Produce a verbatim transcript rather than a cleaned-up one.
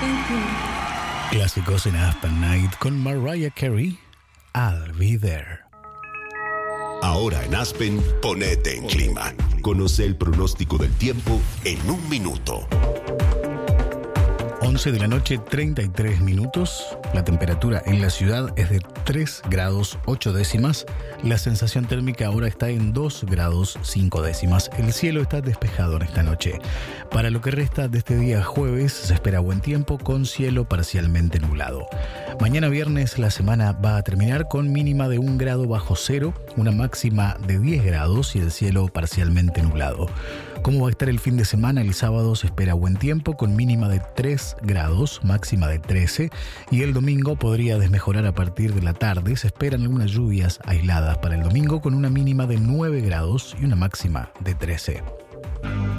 Clásicos en Aspen Night con Mariah Carey, I'll Be There. Ahora en Aspen, ponete en clima. Conoce el pronóstico del tiempo en un minuto. once de la noche, treinta y tres minutos. La temperatura en la ciudad es de tres grados ocho décimas. La sensación térmica ahora está en dos grados cinco décimas. El cielo está despejado en esta noche. Para lo que resta de este día jueves, se espera buen tiempo con cielo parcialmente nublado. Mañana viernes la semana va a terminar con mínima de un grado bajo cero, una máxima de diez grados y el cielo parcialmente nublado. ¿Cómo va a estar el fin de semana? El sábado se espera buen tiempo con mínima de tres grados, máxima de trece, y el domingo podría desmejorar a partir de la tarde. Se esperan algunas lluvias aisladas para el domingo con una mínima de nueve grados y una máxima de trece.